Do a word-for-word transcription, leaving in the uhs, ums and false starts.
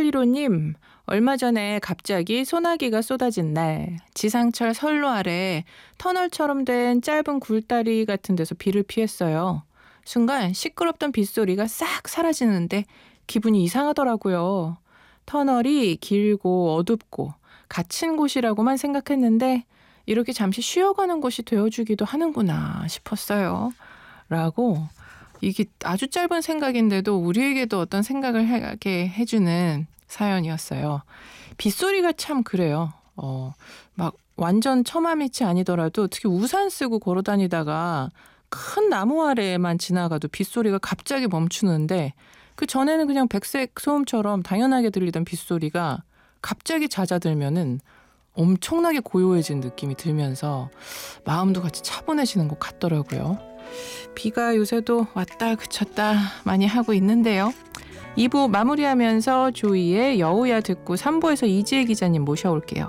오일오님, 얼마 전에 갑자기 소나기가 쏟아진 날, 지상철 선로 아래 터널처럼 된 짧은 굴다리 같은 데서 비를 피했어요. 순간 시끄럽던 빗소리가 싹 사라지는데 기분이 이상하더라고요. 터널이 길고 어둡고 갇힌 곳이라고만 생각했는데 이렇게 잠시 쉬어가는 곳이 되어주기도 하는구나 싶었어요. 라고, 이게 아주 짧은 생각인데도 우리에게도 어떤 생각을 하게 해주는 사연이었어요. 빗소리가 참 그래요. 어, 막 완전 처마밑이 아니더라도 특히 우산 쓰고 걸어 다니다가 큰 나무 아래에만 지나가도 빗소리가 갑자기 멈추는데, 그 전에는 그냥 백색 소음처럼 당연하게 들리던 빗소리가 갑자기 잦아들면은 엄청나게 고요해진 느낌이 들면서 마음도 같이 차분해지는 것 같더라고요. 비가 요새도 왔다 그쳤다 많이 하고 있는데요. 이 부 마무리하면서 조이의 여우야 듣고 삼 부에서 이지혜 기자님 모셔올게요.